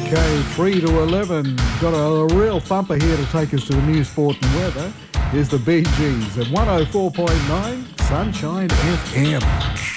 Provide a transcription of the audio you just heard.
Okay, 3 to 11. Got a real thumper here to take us to the news, sport and weather. Here's the Bee Gees at 104.9 Sunshine FM.